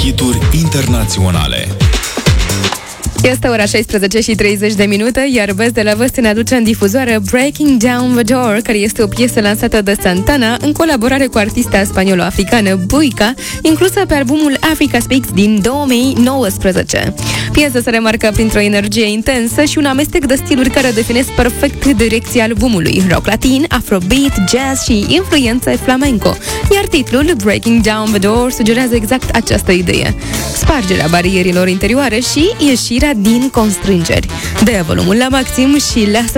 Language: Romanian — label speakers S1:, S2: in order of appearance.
S1: hituri internaționale.
S2: Este ora 16:30, iar Best de la Vest ne aduce în difuzoare Breaking Down the Door, care este o piesă lansată de Santana în colaborare cu artista spaniolo-africană Buica, inclusă pe albumul Africa Speaks din 2019. Piesa se remarcă printr-o energie intensă și un amestec de stiluri care definesc perfect direcția albumului: rock latin, afrobeat, jazz și influențe flamenco. Iar titlul Breaking Down the Door sugerează exact această idee: spargerea barierilor interioare și ieșirea din constrângeri. Dă volumul la maxim și lasă